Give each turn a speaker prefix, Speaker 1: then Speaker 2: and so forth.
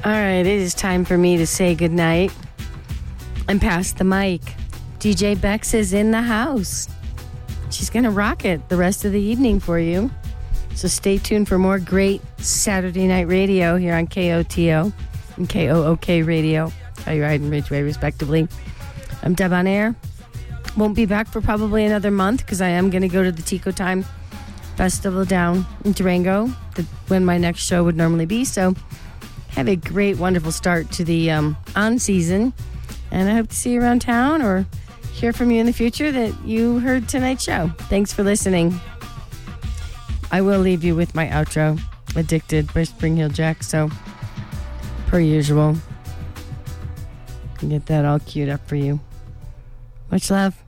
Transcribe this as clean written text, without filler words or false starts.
Speaker 1: All right, it is time for me to say goodnight and pass the mic. DJ Bex is in the house. She's going to rock it the rest of the evening for you. So stay tuned for more great Saturday night radio here on KOTO and KOOK Radio, Telluride and Ridgeway, respectively. I'm Deb on Air. Won't be back for probably another month because I am going to go to the Tico Time Festival down in Durango, when my next show would normally be. So have a great, wonderful start to the on season. And I hope to see you around town or hear from you in the future that you heard tonight's show. Thanks for listening. I will leave you with my outro, Addicted by Spring Heel Jack. So, per usual, get that all queued up for you. Much love.